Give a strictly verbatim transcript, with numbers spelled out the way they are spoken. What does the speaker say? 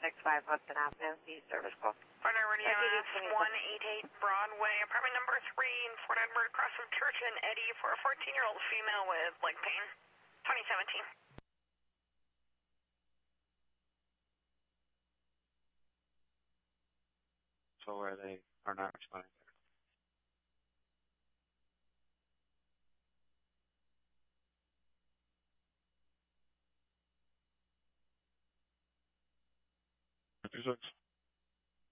six five Hudson Avenue, the service call. Partner Radio one eighty-eight Broadway, apartment number three in Fort Edward, across from Church and Eddy for a fourteen-year-old female with leg pain, twenty seventeen. So where they are not responding. fifty-six.